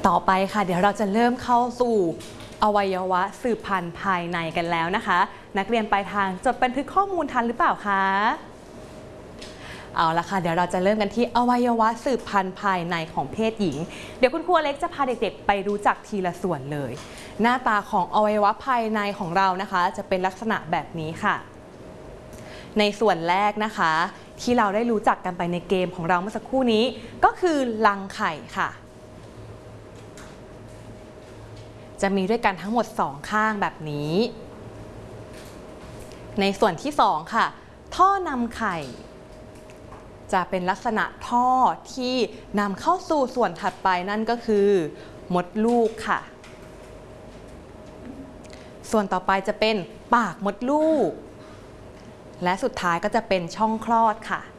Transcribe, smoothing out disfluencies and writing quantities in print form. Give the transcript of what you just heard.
ต่อไปค่ะเดี๋ยวเราจะเริ่มเข้าสู่อวัยวะสืบพันธุ์ภายในกันแล้วนะคะนักเรียนปลายทางจดบันทึกข้อมูลทันหรือเปล่าคะเอาละค่ะเดี๋ยวเราจะเริ่มกันที่อวัยวะสืบพันธุ์ภายในของเพศหญิงเดี๋ยวคุณครูอเล็กจะพาเด็กๆไปรู้จักทีละส่วนเลยหน้าตาของอวัยวะภายในของเรานะคะจะเป็นลักษณะแบบนี้ค่ะในส่วนแรกนะคะที่เราได้รู้จักกันไปในเกมของเราเมื่อสักครู่นี้ก็คือรังไข่ค่ะจะมีด้วยกันทั้งหมด2ข้างแบบนี้ในส่วนที่2ค่ะท่อนำไข่จะเป็นลักษณะท่อที่นำเข้าสู่ส่วนถัดไปนั่นก็คือมดลูกค่ะส่วนต่อไปจะเป็นปากมดลูกและสุดท้ายก็จะเป็นช่องคลอดค่ะ